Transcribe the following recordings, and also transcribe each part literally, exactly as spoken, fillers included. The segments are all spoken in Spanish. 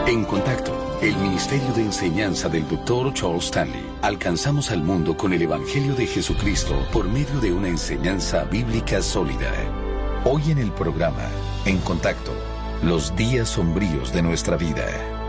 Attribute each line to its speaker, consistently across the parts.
Speaker 1: En Contacto, el Ministerio de Enseñanza del doctor Charles Stanley. Alcanzamos al mundo con el Evangelio de Jesucristo por medio de una enseñanza bíblica sólida. Hoy en el programa, En Contacto, los días sombríos de nuestra vida.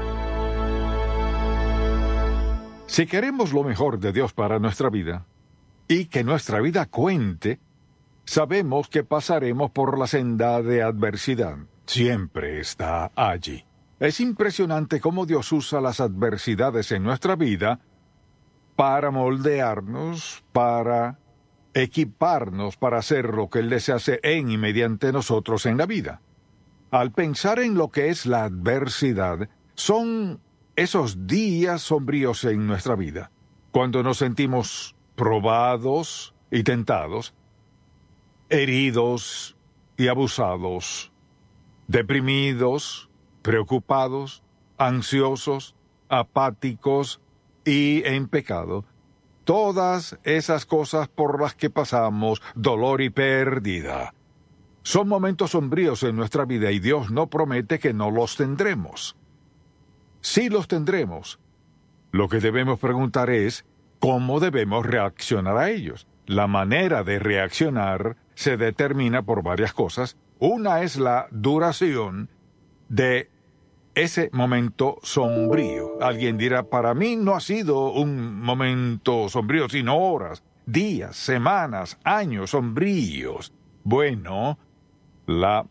Speaker 2: Si queremos lo mejor de Dios para nuestra vida, y que nuestra vida cuente, sabemos que pasaremos por la senda de adversidad. Siempre está allí. Es impresionante cómo Dios usa las adversidades en nuestra vida para moldearnos, para equiparnos para hacer lo que Él desea hacer en y mediante nosotros en la vida. Al pensar en lo que es la adversidad, son esos días sombríos en nuestra vida, cuando nos sentimos probados y tentados, heridos y abusados, deprimidos, preocupados, ansiosos, apáticos y en pecado. Todas esas cosas por las que pasamos dolor y pérdida. Son momentos sombríos en nuestra vida y Dios no promete que no los tendremos. Sí los tendremos. Lo que debemos preguntar es, ¿cómo debemos reaccionar a ellos? La manera de reaccionar se determina por varias cosas. Una es la duración de ese momento sombrío. Alguien dirá, para mí no ha sido un momento sombrío, sino horas, días, semanas, años sombríos. Bueno, la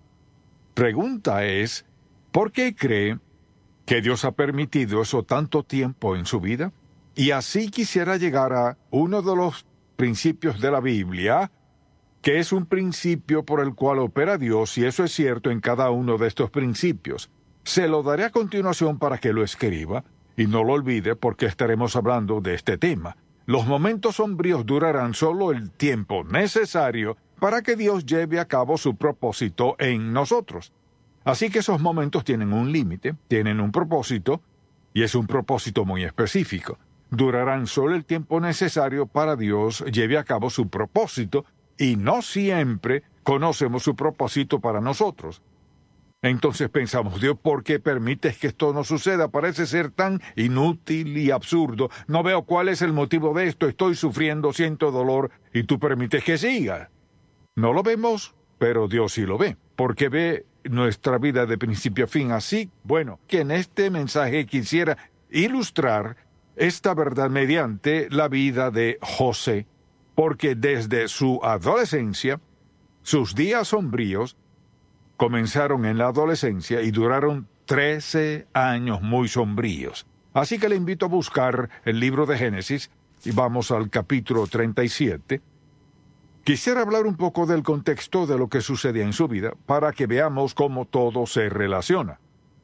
Speaker 2: pregunta es, ¿por qué cree que Dios ha permitido eso tanto tiempo en su vida? Y así quisiera llegar a uno de los principios de la Biblia, que es un principio por el cual opera Dios, y eso es cierto en cada uno de estos principios. Se lo daré a continuación para que lo escriba, y no lo olvide porque estaremos hablando de este tema. Los momentos sombríos durarán solo el tiempo necesario para que Dios lleve a cabo su propósito en nosotros. Así que esos momentos tienen un límite, tienen un propósito, y es un propósito muy específico. Durarán solo el tiempo necesario para Dios lleve a cabo su propósito, y no siempre conocemos su propósito para nosotros. Entonces pensamos, Dios, ¿por qué permites que esto no suceda? Parece ser tan inútil y absurdo. No veo cuál es el motivo de esto. Estoy sufriendo, siento dolor, y tú permites que siga. No lo vemos, pero Dios sí lo ve, porque ve nuestra vida de principio a fin. Así, bueno, que en este mensaje quisiera ilustrar esta verdad mediante la vida de José, porque desde su adolescencia, sus días sombríos comenzaron en la adolescencia y duraron trece años muy sombríos. Así que le invito a buscar el libro de Génesis, y vamos al capítulo treinta y siete. Quisiera hablar un poco del contexto de lo que sucedía en su vida, para que veamos cómo todo se relaciona.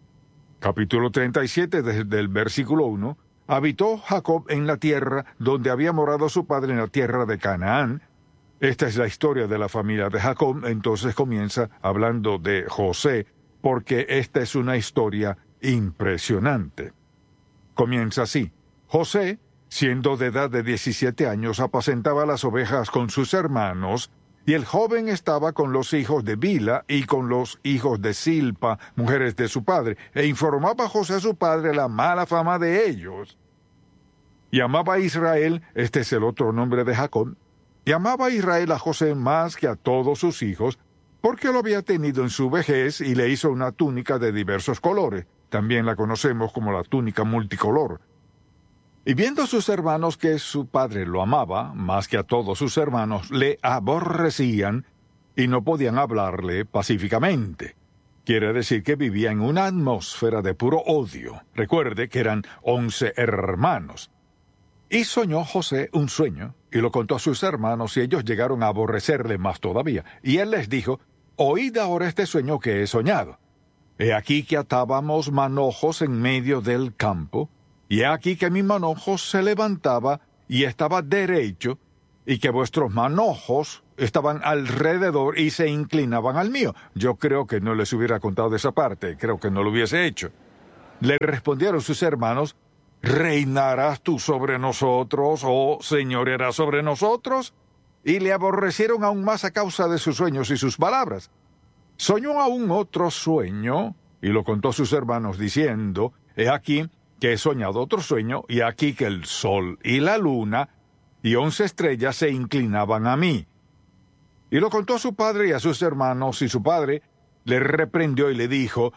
Speaker 2: Capítulo treinta y siete, desde el versículo uno. Habitó Jacob en la tierra donde había morado su padre, en la tierra de Canaán. Esta es la historia de la familia de Jacob. Entonces comienza hablando de José, porque esta es una historia impresionante. Comienza así. José, siendo de edad de diecisiete años, apacentaba las ovejas con sus hermanos, y el joven estaba con los hijos de Bila y con los hijos de Silpa, mujeres de su padre, e informaba a José a su padre la mala fama de ellos. Y amaba a Israel, este es el otro nombre de Jacob, y amaba a Israel a José más que a todos sus hijos, porque lo había tenido en su vejez y le hizo una túnica de diversos colores. También la conocemos como la túnica multicolor. Y viendo a sus hermanos que su padre lo amaba, más que a todos sus hermanos, le aborrecían y no podían hablarle pacíficamente. Quiere decir que vivía en una atmósfera de puro odio. Recuerde que eran once hermanos. Y soñó José un sueño, y lo contó a sus hermanos, y ellos llegaron a aborrecerle más todavía. Y él les dijo, oíd ahora este sueño que he soñado. He aquí que atábamos manojos en medio del campo, y he aquí que mi manojo se levantaba y estaba derecho, y que vuestros manojos estaban alrededor y se inclinaban al mío. Yo creo que no les hubiera contado esa parte, creo que no lo hubiese hecho. Le respondieron sus hermanos, ¿reinarás tú sobre nosotros, o señorearás sobre nosotros? Y le aborrecieron aún más a causa de sus sueños y sus palabras. Soñó aún otro sueño, y lo contó a sus hermanos, diciendo: He aquí que he soñado otro sueño, y aquí que el sol y la luna y once estrellas se inclinaban a mí. Y lo contó a su padre y a sus hermanos, y su padre le reprendió y le dijo: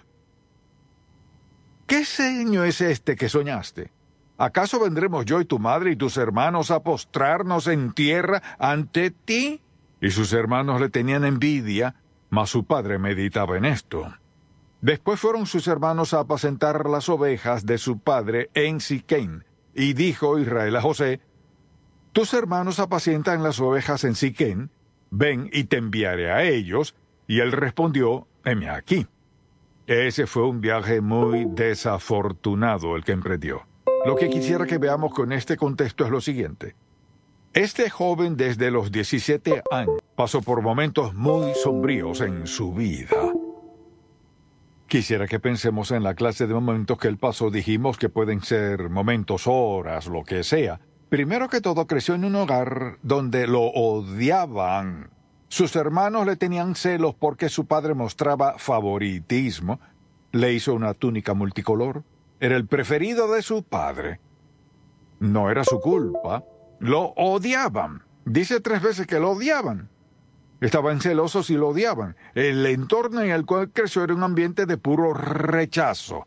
Speaker 2: ¿Qué sueño es este que soñaste? ¿Acaso vendremos yo y tu madre y tus hermanos a postrarnos en tierra ante ti? Y sus hermanos le tenían envidia, mas su padre meditaba en esto. Después fueron sus hermanos a apacentar las ovejas de su padre en Siquén. Y dijo Israel a José: Tus hermanos apacientan las ovejas en Siquén, ven y te enviaré a ellos. Y él respondió: heme aquí. Ese fue un viaje muy desafortunado el que emprendió. Lo que quisiera que veamos con este contexto es lo siguiente. Este joven desde los diecisiete años pasó por momentos muy sombríos en su vida. Quisiera que pensemos en la clase de momentos que él pasó. Dijimos que pueden ser momentos, horas, lo que sea. Primero que todo, creció en un hogar donde lo odiaban. Sus hermanos le tenían celos porque su padre mostraba favoritismo. Le hizo una túnica multicolor. Era el preferido de su padre. No era su culpa. Lo odiaban. Dice tres veces que lo odiaban. Estaban celosos y lo odiaban. El entorno en el cual creció era un ambiente de puro rechazo.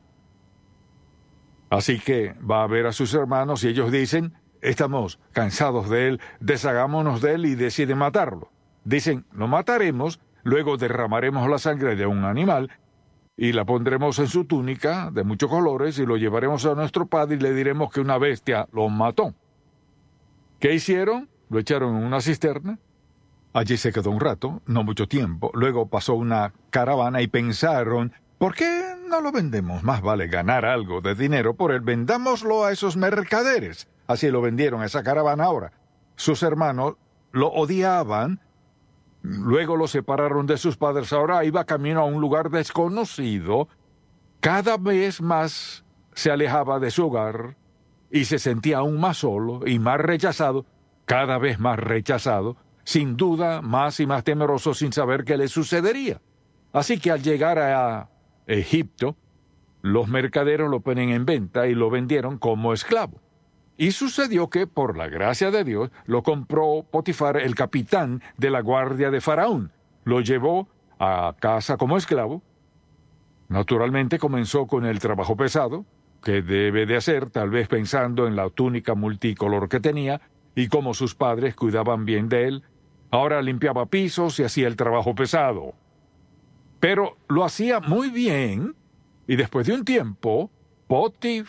Speaker 2: Así que va a ver a sus hermanos y ellos dicen: estamos cansados de él, deshagámonos de él, y deciden matarlo. Dicen: lo mataremos, luego derramaremos la sangre de un animal y la pondremos en su túnica de muchos colores y lo llevaremos a nuestro padre y le diremos que una bestia lo mató. ¿Qué hicieron? Lo echaron en una cisterna. Allí se quedó un rato, no mucho tiempo. Luego pasó una caravana y pensaron: ¿por qué no lo vendemos? Más vale ganar algo de dinero por él. Vendámoslo a esos mercaderes. Así lo vendieron a esa caravana ahora. Sus hermanos lo odiaban. Luego lo separaron de sus padres. Ahora iba camino a un lugar desconocido. Cada vez más se alejaba de su hogar y se sentía aún más solo y más rechazado, cada vez más rechazado, sin duda más y más temeroso, sin saber qué le sucedería. Así que al llegar a Egipto, los mercaderos lo ponen en venta y lo vendieron como esclavo. Y sucedió que, por la gracia de Dios, lo compró Potifar, el capitán de la guardia de Faraón. Lo llevó a casa como esclavo. Naturalmente comenzó con el trabajo pesado, que debe de hacer, tal vez pensando en la túnica multicolor que tenía, y cómo sus padres cuidaban bien de él. Ahora limpiaba pisos y hacía el trabajo pesado. Pero lo hacía muy bien, y después de un tiempo, Potif,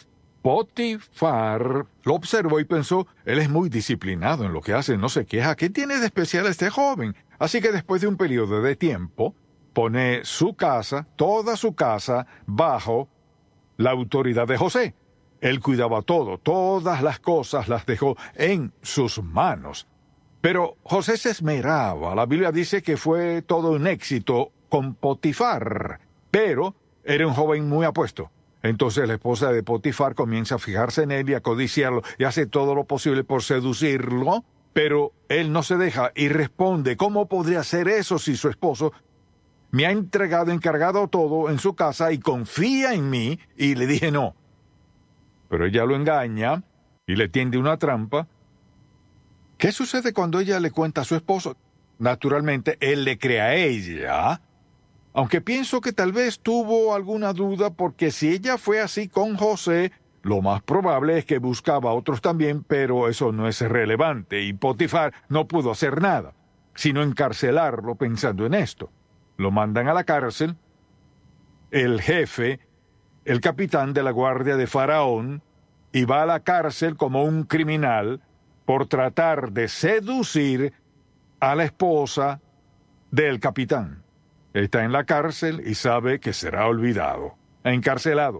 Speaker 2: Potifar lo observó y pensó: él es muy disciplinado en lo que hace, no se queja. ¿Qué tiene de especial este joven? Así que después de un periodo de tiempo, pone su casa, toda su casa, bajo la autoridad de José. Él cuidaba todo, todas las cosas las dejó en sus manos. Pero José se esmeraba. La Biblia dice que fue todo un éxito con Potifar, pero era un joven muy apuesto. Entonces la esposa de Potifar comienza a fijarse en él y a codiciarlo y hace todo lo posible por seducirlo, pero él no se deja y responde: ¿cómo podría hacer eso si su esposo me ha entregado, encargado todo en su casa y confía en mí? Y le dije no. Pero ella lo engaña y le tiende una trampa. ¿Qué sucede cuando ella le cuenta a su esposo? Naturalmente, él le cree a ella, aunque pienso que tal vez tuvo alguna duda, porque si ella fue así con José, lo más probable es que buscaba a otros también, pero eso no es relevante, y Potifar no pudo hacer nada, sino encarcelarlo pensando en esto. Lo mandan a la cárcel. El jefe, el capitán de la guardia de Faraón, y va a la cárcel como un criminal por tratar de seducir a la esposa del capitán. Está en la cárcel y sabe que será olvidado, encarcelado.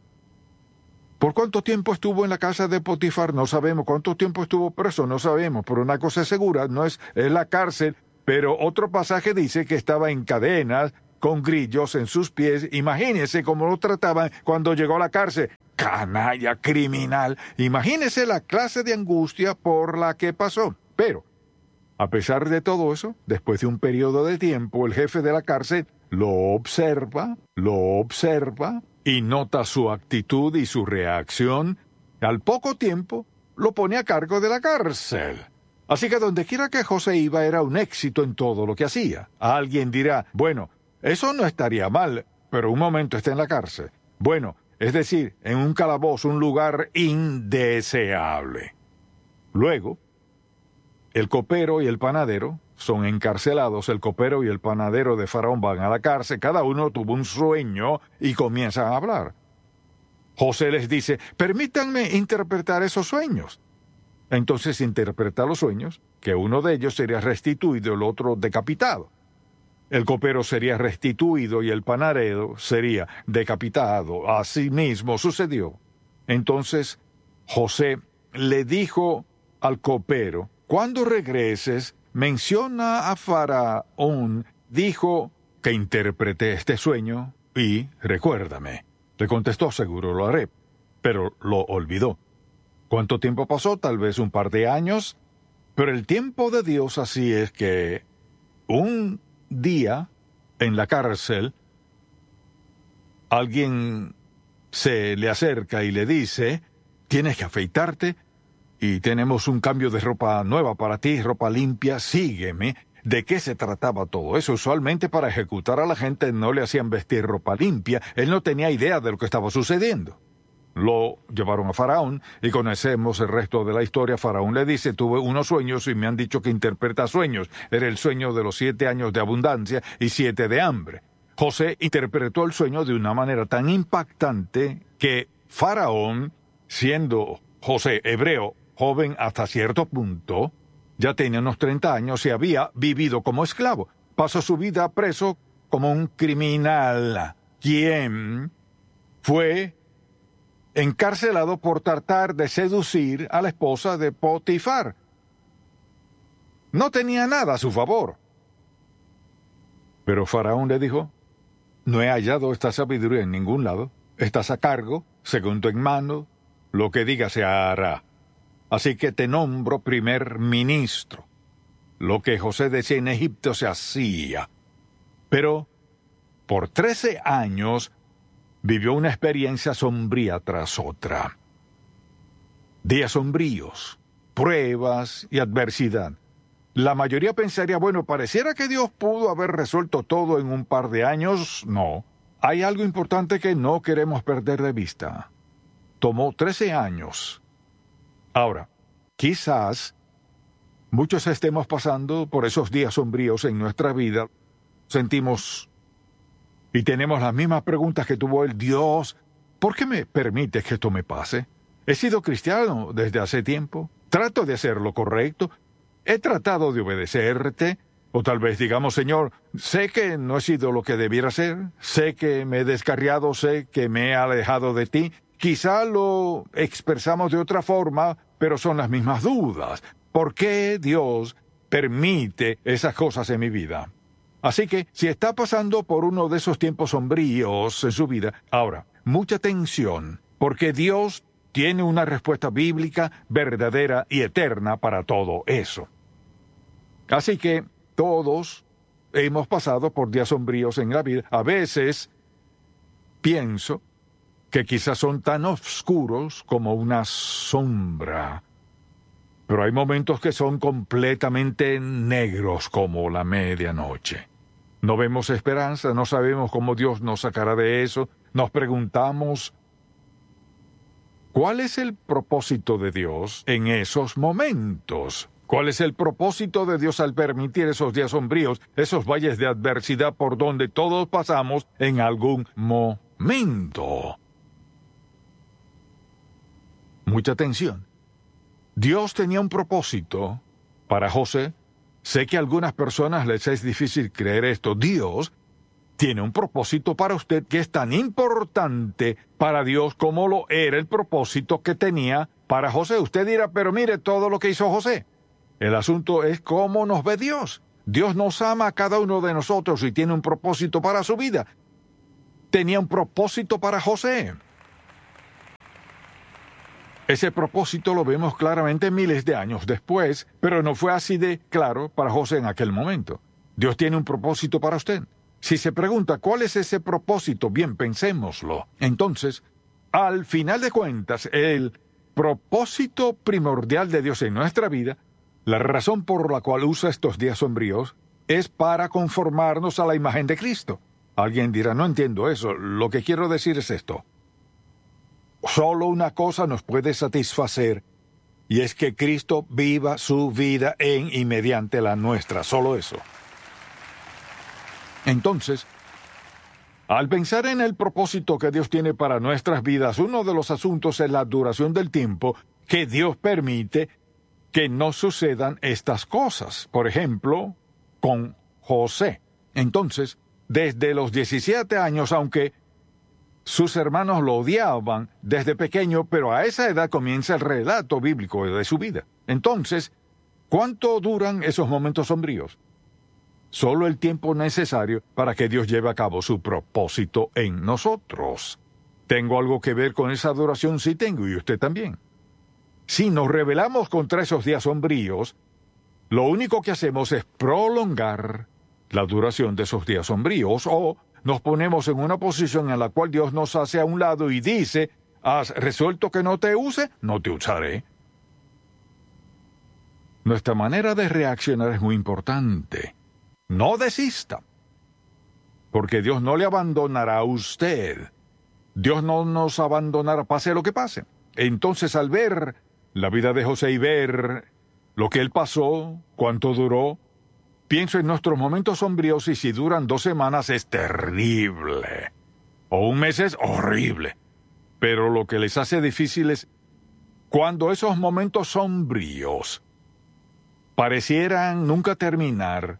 Speaker 2: ¿Por cuánto tiempo estuvo en la casa de Potifar? No sabemos. ¿Cuánto tiempo estuvo preso? No sabemos. Pero una cosa es segura, no es, es la cárcel. Pero otro pasaje dice que estaba en cadenas, con grillos en sus pies. Imagínese cómo lo trataban cuando llegó a la cárcel. Canalla, criminal. Imagínese la clase de angustia por la que pasó. Pero, a pesar de todo eso, después de un periodo de tiempo, el jefe de la cárcel lo observa, lo observa y nota su actitud y su reacción. Al poco tiempo, lo pone a cargo de la cárcel. Así que donde quiera que José iba era un éxito en todo lo que hacía. Alguien dirá, bueno, eso no estaría mal, pero un momento está en la cárcel. Bueno, es decir, en un calabozo, un lugar indeseable. Luego, el copero y el panadero son encarcelados. El copero y el panadero de Faraón van a la cárcel. Cada uno tuvo un sueño y comienzan a hablar. José les dice, permítanme interpretar esos sueños. Entonces interpreta los sueños, que uno de ellos sería restituido y el otro decapitado. El copero sería restituido y el panadero sería decapitado. Así mismo sucedió. Entonces José le dijo al copero, cuando regreses, menciona a Faraón, dijo que interpreté este sueño y recuérdame. Le contestó, seguro lo haré, pero lo olvidó. ¿Cuánto tiempo pasó? Tal vez un par de años. Pero el tiempo de Dios así es que un día en la cárcel alguien se le acerca y le dice, tienes que afeitarte y tenemos un cambio de ropa nueva para ti, ropa limpia, sígueme. ¿De qué se trataba todo eso? Usualmente para ejecutar a la gente no le hacían vestir ropa limpia. Él no tenía idea de lo que estaba sucediendo. Lo llevaron a Faraón y conocemos el resto de la historia. Faraón le dice, tuve unos sueños y me han dicho que interpreta sueños. Era el sueño de los siete años de abundancia y siete de hambre. José interpretó el sueño de una manera tan impactante que Faraón, siendo José hebreo, joven hasta cierto punto, ya tenía unos treinta años y había vivido como esclavo. Pasó su vida preso como un criminal, quien fue encarcelado por tratar de seducir a la esposa de Potifar. No tenía nada a su favor. Pero Faraón le dijo, no he hallado esta sabiduría en ningún lado. Estás a cargo, segundo en mano, lo que diga se hará. Así que te nombro primer ministro. Lo que José decía en Egipto se hacía. Pero por trece años vivió una experiencia sombría tras otra. Días sombríos, pruebas y adversidad. La mayoría pensaría, bueno, pareciera que Dios pudo haber resuelto todo en un par de años. No. Hay algo importante que no queremos perder de vista. Tomó trece años. Ahora, quizás muchos estemos pasando por esos días sombríos en nuestra vida. Sentimos y tenemos las mismas preguntas que tuvo el Dios. ¿Por qué me permites que esto me pase? He sido cristiano desde hace tiempo. Trato de hacer lo correcto. He tratado de obedecerte. O tal vez digamos, Señor, sé que no he sido lo que debiera ser. Sé que me he descarriado, sé que me he alejado de ti. Quizá lo expresamos de otra forma, pero son las mismas dudas. ¿Por qué Dios permite esas cosas en mi vida? Así que, si está pasando por uno de esos tiempos sombríos en su vida, ahora, mucha atención, porque Dios tiene una respuesta bíblica, verdadera y eterna para todo eso. Así que, todos hemos pasado por días sombríos en la vida. A veces, pienso que quizás son tan oscuros como una sombra. Pero hay momentos que son completamente negros como la medianoche. No vemos esperanza, no sabemos cómo Dios nos sacará de eso. Nos preguntamos, ¿cuál es el propósito de Dios en esos momentos? ¿Cuál es el propósito de Dios al permitir esos días sombríos, esos valles de adversidad por donde todos pasamos en algún momento? Mucha atención. Dios tenía un propósito para José. Sé que a algunas personas les es difícil creer esto. Dios tiene un propósito para usted que es tan importante para Dios como lo era el propósito que tenía para José. Usted dirá, pero mire todo lo que hizo José. El asunto es cómo nos ve Dios. Dios nos ama a cada uno de nosotros y tiene un propósito para su vida. Tenía un propósito para José. Ese propósito lo vemos claramente miles de años después, pero no fue así de claro para José en aquel momento. Dios tiene un propósito para usted. Si se pregunta cuál es ese propósito, bien, pensémoslo. Entonces, al final de cuentas, el propósito primordial de Dios en nuestra vida, la razón por la cual usa estos días sombríos, es para conformarnos a la imagen de Cristo. Alguien dirá, no entiendo eso. Lo que quiero decir es esto. Solo una cosa nos puede satisfacer, y es que Cristo viva su vida en y mediante la nuestra. Solo eso. Entonces, al pensar en el propósito que Dios tiene para nuestras vidas, uno de los asuntos es la duración del tiempo que Dios permite que no sucedan estas cosas. Por ejemplo, con José. Entonces, desde los diecisiete años, aunque sus hermanos lo odiaban desde pequeño, pero a esa edad comienza el relato bíblico de su vida. Entonces, ¿cuánto duran esos momentos sombríos? Solo el tiempo necesario para que Dios lleve a cabo su propósito en nosotros. ¿Tengo algo que ver con esa duración? Sí tengo, y usted también. Si nos rebelamos contra esos días sombríos, lo único que hacemos es prolongar la duración de esos días sombríos, o nos ponemos en una posición en la cual Dios nos hace a un lado y dice, ¿has resuelto que no te use? No te usaré. Nuestra manera de reaccionar es muy importante. No desista, porque Dios no le abandonará a usted. Dios no nos abandonará, pase lo que pase. Entonces, al ver la vida de José y ver lo que él pasó, cuánto duró, pienso en nuestros momentos sombríos, y si duran dos semanas es terrible. O un mes es horrible. Pero lo que les hace difícil es cuando esos momentos sombríos parecieran nunca terminar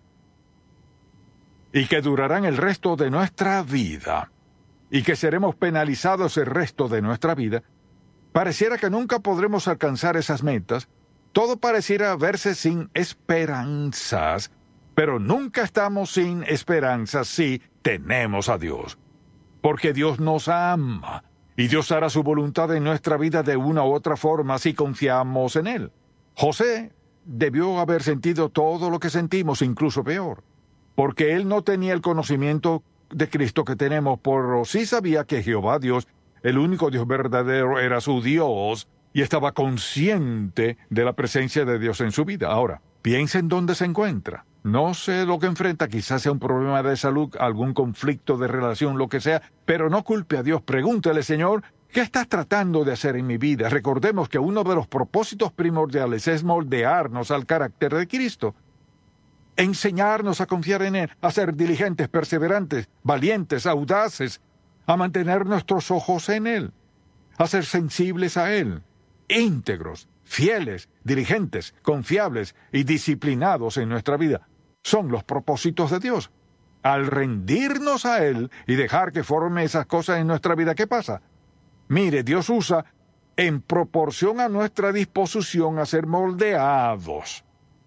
Speaker 2: y que durarán el resto de nuestra vida y que seremos penalizados el resto de nuestra vida, pareciera que nunca podremos alcanzar esas metas, todo pareciera verse sin esperanzas. Pero nunca estamos sin esperanza si tenemos a Dios. Porque Dios nos ama, y Dios hará su voluntad en nuestra vida de una u otra forma si confiamos en Él. José debió haber sentido todo lo que sentimos, incluso peor. Porque él no tenía el conocimiento de Cristo que tenemos, pero sí sabía que Jehová Dios, el único Dios verdadero, era su Dios, y estaba consciente de la presencia de Dios en su vida. Ahora, piensa en dónde se encuentra. No sé lo que enfrenta, quizás sea un problema de salud, algún conflicto de relación, lo que sea, pero no culpe a Dios. Pregúntele, Señor, ¿qué estás tratando de hacer en mi vida? Recordemos que uno de los propósitos primordiales es moldearnos al carácter de Cristo. Enseñarnos a confiar en Él, a ser diligentes, perseverantes, valientes, audaces, a mantener nuestros ojos en Él, a ser sensibles a Él, íntegros, fieles, diligentes, confiables y disciplinados en nuestra vida. Son los propósitos de Dios. Al rendirnos a Él y dejar que forme esas cosas en nuestra vida, ¿qué pasa? Mire, Dios usa en proporción a nuestra disposición a ser moldeados.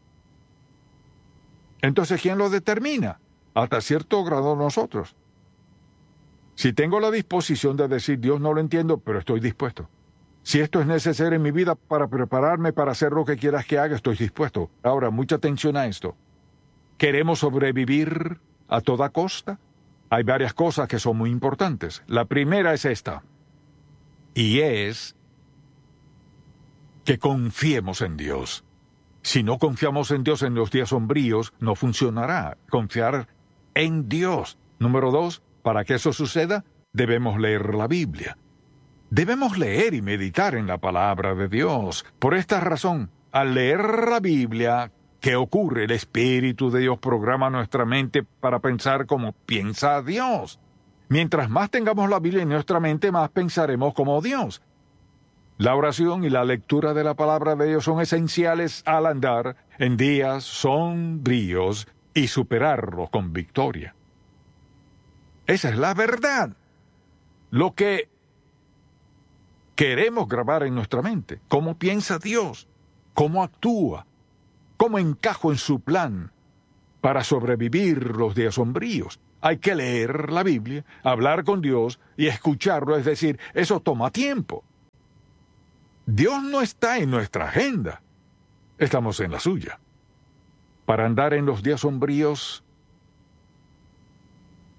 Speaker 2: Entonces, ¿quién lo determina? Hasta cierto grado nosotros. Si tengo la disposición de decir, Dios, no lo entiendo, pero estoy dispuesto. Si esto es necesario en mi vida para prepararme para hacer lo que quieras que haga, estoy dispuesto. Ahora, mucha atención a esto. ¿Queremos sobrevivir a toda costa? Hay varias cosas que son muy importantes. La primera es esta. Y es que confiemos en Dios. Si no confiamos en Dios en los días sombríos, no funcionará. Confiar en Dios. Número dos, para que eso suceda, debemos leer la Biblia. Debemos leer y meditar en la palabra de Dios. Por esta razón, al leer la Biblia, ¿qué ocurre? El Espíritu de Dios programa nuestra mente para pensar como piensa Dios. Mientras más tengamos la Biblia en nuestra mente, más pensaremos como Dios. La oración y la lectura de la palabra de Dios son esenciales al andar en días sombríos y superarlos con victoria. Esa es la verdad. Lo que queremos grabar en nuestra mente. Cómo piensa Dios, cómo actúa, cómo encajo en su plan para sobrevivir los días sombríos. Hay que leer la Biblia, hablar con Dios y escucharlo, es decir, eso toma tiempo. Dios no está en nuestra agenda, estamos en la suya. Para andar en los días sombríos,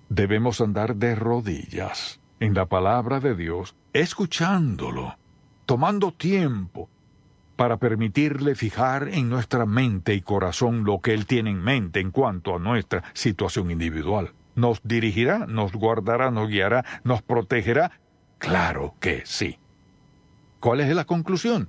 Speaker 2: debemos andar de rodillas en la palabra de Dios, escuchándolo, tomando tiempo para permitirle fijar en nuestra mente y corazón lo que Él tiene en mente en cuanto a nuestra situación individual. ¿Nos dirigirá, nos guardará, nos guiará, nos protegerá? Claro que sí. ¿Cuál es la conclusión?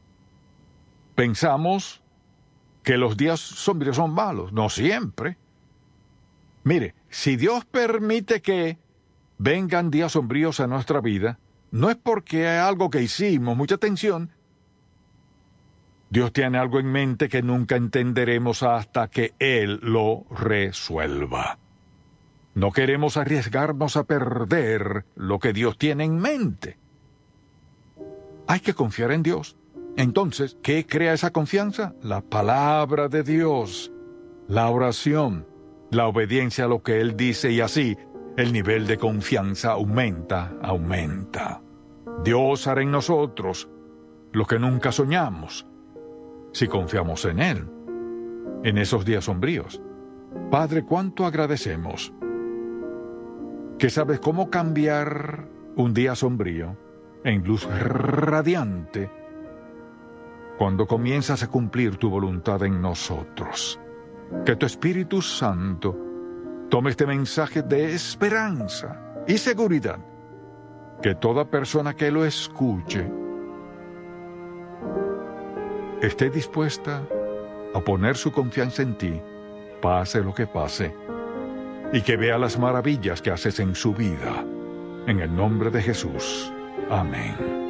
Speaker 2: Pensamos que los días sombríos son malos. No siempre. Mire, si Dios permite que vengan días sombríos a nuestra vida, no es porque hay algo que hicimos, mucha atención. Dios tiene algo en mente que nunca entenderemos hasta que Él lo resuelva. No queremos arriesgarnos a perder lo que Dios tiene en mente. Hay que confiar en Dios. Entonces, ¿qué crea esa confianza? La palabra de Dios, la oración, la obediencia a lo que Él dice, y así el nivel de confianza aumenta, aumenta. Dios hará en nosotros lo que nunca soñamos, si confiamos en Él, en esos días sombríos. Padre, cuánto agradecemos que sabes cómo cambiar un día sombrío en luz radiante cuando comienzas a cumplir tu voluntad en nosotros. Que tu Espíritu Santo tome este mensaje de esperanza y seguridad, que toda persona que lo escuche esté dispuesta a poner su confianza en ti, pase lo que pase, y que vea las maravillas que haces en su vida. En el nombre de Jesús. Amén.